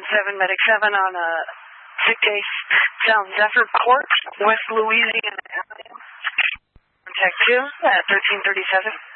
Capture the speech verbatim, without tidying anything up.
seven, Medic seven on a sick day, Sound Zephyr Court, West Louisiana Avenue. Contact two at thirteen thirty-seven.